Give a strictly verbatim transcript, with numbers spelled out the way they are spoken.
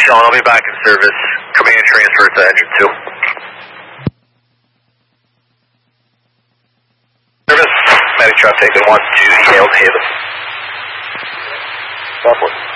Sean, I'll be back in service. Command transfer to engine two. Service, Medic Trust Engine one to Hail to Haven. Southwest.